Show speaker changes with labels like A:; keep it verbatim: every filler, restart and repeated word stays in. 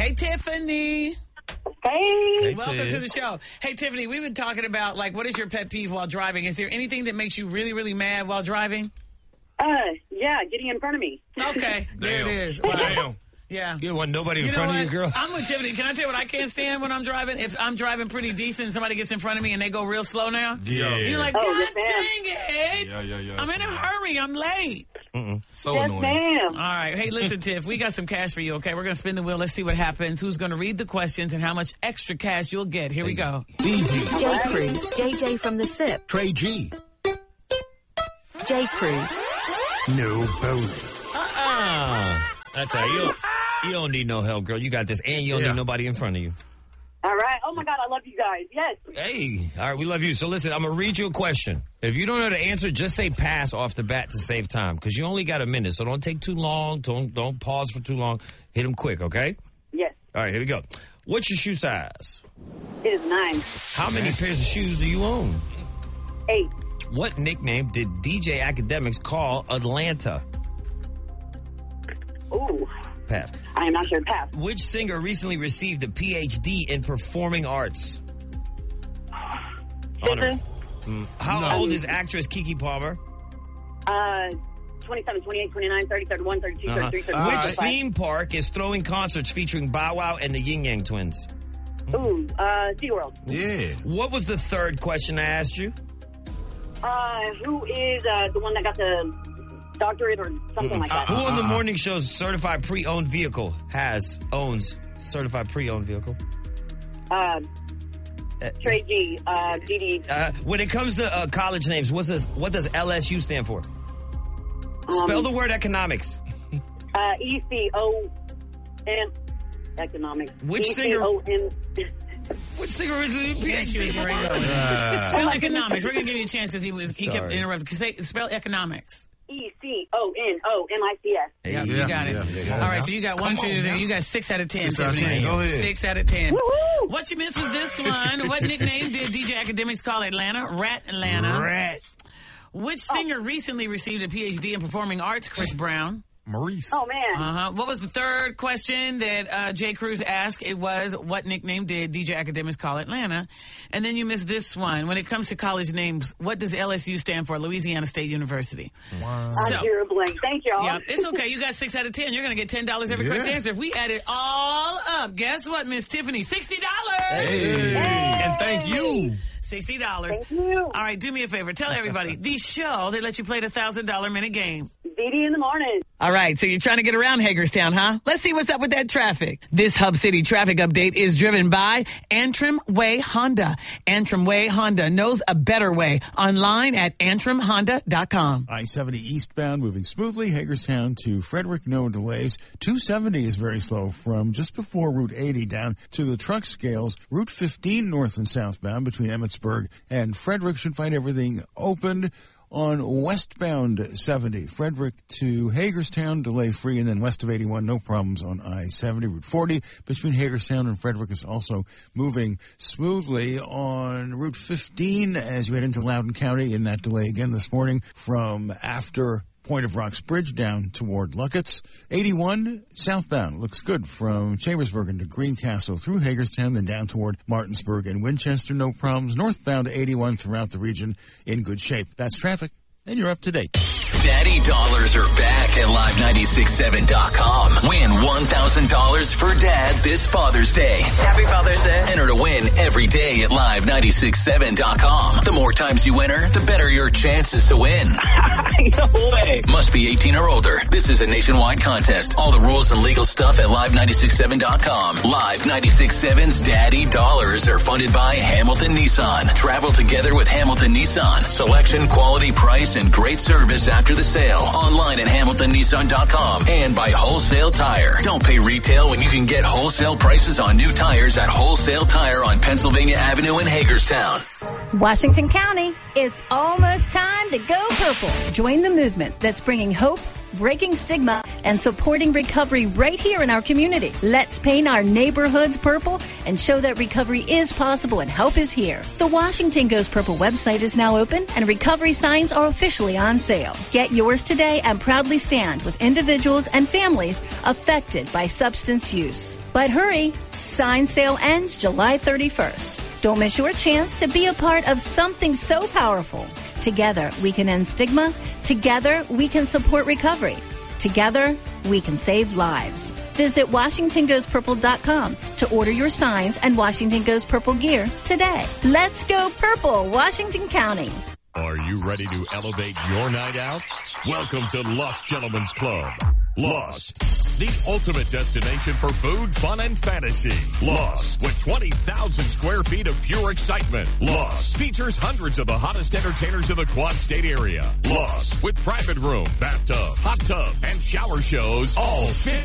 A: Hey, Tiffany.
B: Hey.
C: Hey,
A: Welcome
C: Tiff.
A: to the show. Hey, Tiffany, we've been talking about, like, what is your pet peeve while driving? Is there anything that makes you really, really mad while driving?
B: Uh, yeah, getting in front of me.
A: Okay, there it
C: Damn.
A: is. Wow.
C: Damn.
A: Yeah.
C: You don't want nobody in
A: You know
C: front
A: what?
C: of you, girl?
A: I'm with Tiffany. Can I tell you what I can't stand when I'm driving? If I'm driving pretty decent and somebody gets in front of me and they go real slow now.
C: Yeah.
A: You're like,
B: Oh,
A: God
B: yes, ma'am.
A: dang it.
D: Yeah, yeah, yeah.
A: I'm in a hurry. I'm late.
C: Mm-mm.
D: So
B: Yes,
D: annoying.
B: ma'am.
A: All right. Hey, listen, Tiff, we got some cash for you, okay? We're going to spin the wheel. Let's see what happens. Who's going to read the questions and how much extra cash you'll get. Here we go.
E: D D,
F: J. Cruz, J J from the S I P,
E: Trey G,
F: J. Cruz,
E: no bonus.
C: Uh-uh. I tell you, you don't, you don't need no help, girl. You got this, and you don't
D: Yeah.
C: need nobody in front of you.
B: All right. Oh, my God, I love you guys. Yes.
C: Hey, all right, we love you. So listen, I'm going to read you a question. If you don't know the answer, just say pass off the bat to save time, because you only got a minute, so don't take too long. Don't don't pause for too long. Hit them quick, okay?
B: Yes.
C: All right, here we go. What's your shoe size?
B: It is nine.
C: How many pairs of shoes do you own?
B: Eight.
C: What nickname did D J Academics call Atlanta?
B: Ooh.
C: Pass.
B: I am not sure. Pass.
C: Which singer recently received a P H D in performing arts? Honor.
B: Scissor.
C: Mm. How
D: No.
C: old is actress Keke Palmer?
B: Uh, twenty-seven, twenty-eight, twenty-nine, thirty, thirty-one, thirty-two,
C: Uh-huh.
B: thirty-three, thirty-four,
D: All
C: Which
D: right.
B: thirty-five.
C: theme park is throwing concerts featuring Bow Wow and the Yin Yang Twins?
B: Ooh, uh, SeaWorld.
D: Yeah.
C: What was the third question I asked you?
B: Uh, who is, uh, the one that got the doctorate or something like that?
C: Who on the
D: Uh-uh.
C: morning show's certified pre-owned vehicle has, owns certified pre-owned vehicle?
B: Uh,
C: Uh,
B: Trey G, uh, D D,
C: uh, when it comes to uh, college names, what's this, what does L S U stand for?
B: um,
C: Spell the word economics.
B: uh, E C O N, economics.
C: Which
B: E C
C: singer-
B: O N.
C: Which singer is the P H D?
A: There you go.
D: Uh,
A: Spell economics. We're going to give you a chance because he was he kept
C: Sorry.
A: interrupting. Cause they, spell economics.
B: E C O N O M I C S.
A: Yeah,
D: Yeah,
A: you got it.
D: yeah, yeah, yeah.
A: All right, so you got one,
D: Come
A: two,
D: on
A: three.
D: now.
A: You got six out of ten.
D: Six out of
A: Tiffany.
D: ten. Go ahead.
A: Six out of ten.
B: Woo-hoo!
A: What you missed was this one. What nickname did D J Academics call Atlanta? Rat Atlanta.
D: Rat.
A: Which singer recently received a P H D in performing arts? Chris Brown.
D: Maurice.
B: Oh, man.
A: Uh-huh. What was the third question that uh, Jay Cruz asked? It was, what nickname did D J Academics call Atlanta? And then you missed this one. When it comes to college names, what does L S U stand for? Louisiana State University.
D: Wow.
B: I
A: So-
B: drew a blank. Thank y'all.
A: Yeah, it's okay. You got six out of ten. You're going to get ten dollars every
D: Yeah.
A: correct answer. If we add it all up, guess what, Miss Tiffany? sixty dollars.
D: Hey. And thank you.
A: sixty dollars.
B: Thank you.
A: All right, do me a favor. Tell everybody, the show, they let you play the one thousand dollars minute game.
B: D D in the morning.
A: All right, so you're trying to get around Hagerstown, huh? Let's see what's up with that traffic. This Hub City traffic update is driven by Antrim Way Honda. Antrim Way Honda knows a better way. Online at antrim honda dot com.
E: I seventy eastbound moving smoothly. Hagerstown to Frederick, no delays. two seventy is very slow from just before Route eighty down to the truck scales. Route fifteen north and southbound between Emmitsburg and Frederick should find everything opened. On westbound seventy, Frederick to Hagerstown, delay free, and then west of eighty-one, no problems on I seventy. Route forty between Hagerstown and Frederick is also moving smoothly. On Route fifteen, as you head into Loudoun County, in that delay again this morning from after Point of Rocks Bridge down toward Luckett's. eighty-one southbound looks good from Chambersburg to Greencastle through Hagerstown, then down toward Martinsburg and Winchester. No problems. Northbound eighty-one throughout the region in good shape. That's traffic, and you're up to date.
G: Daddy dollars are back at live nine six seven dot com. Win one thousand dollars for Dad this Father's Day.
F: Happy Father's Day.
G: Enter to win every day at live nine six seven dot com. The more times you enter, the better your chances to win.
B: No way.
G: Must be eighteen or older. This is a nationwide contest. All the rules and legal stuff at live nine six seven dot com. Live nine six seven's Daddy Dollars are funded by Hamilton Nissan. Travel together with Hamilton Nissan. Selection, quality, price, and great service after the sale. Online at hamilton nissan dot com and by Wholesale Tire. Don't pay retail when you can get wholesale prices on new tires at Wholesale Tire on Pennsylvania Avenue in Hagerstown.
H: Washington County, it's almost time to go purple. Join the movement that's bringing hope, breaking stigma, and supporting recovery right here in our community. Let's paint our neighborhoods purple and show that recovery is possible and help is here. The Washington Goes Purple website is now open and recovery signs are officially on sale. Get yours today and proudly stand with individuals and families affected by substance use. But hurry, sign sale ends July thirty-first. Don't miss your chance to be a part of something so powerful. Together, we can end stigma. Together, we can support recovery. Together, we can save lives. Visit Washington Goes Purple dot com to order your signs and Washington Goes Purple gear today. Let's go purple, Washington County.
D: Are you ready to elevate your night out? Welcome to Lost Gentlemen's Club. Lost, the ultimate destination for food, fun, and fantasy. Lost, with twenty thousand square feet of pure excitement. Lost features hundreds of the hottest entertainers in the Quad State area. Lost, with private room, bathtub, hot tub, and shower shows, all fit